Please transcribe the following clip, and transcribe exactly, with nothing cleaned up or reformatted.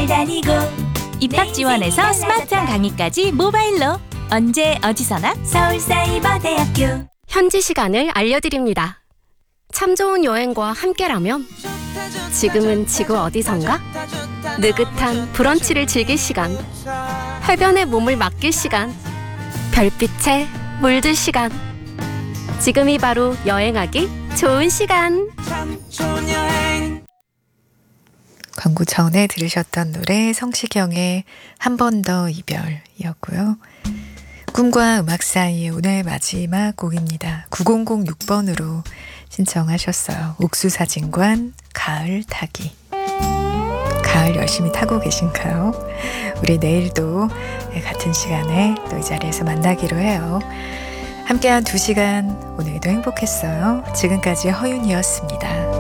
함께 다니고 입학 지원에서 스마트한 강의까지 모바일로 언제 어디서나 서울사이버대학교. 현지 시간을 알려드립니다. 참 좋은 여행과 함께라면 지금은 지구 어디선가? 느긋한 브런치를 즐길 시간, 해변에 몸을 맡길 시간, 별빛에 물들 시간. 지금이 바로 여행하기 좋은 시간. 광고 전에 들으셨던 노래 성시경의 한 번 더 이별이었고요. 꿈과 음악 사이의 오늘 마지막 곡입니다. 구공공육 번으로 신청하셨어요. 옥수사진관 가을 타기. 가을 열심히 타고 계신가요? 우리 내일도 같은 시간에 또 이 자리에서 만나기로 해요. 함께한 두 시간 오늘도 행복했어요. 지금까지 허윤이었습니다.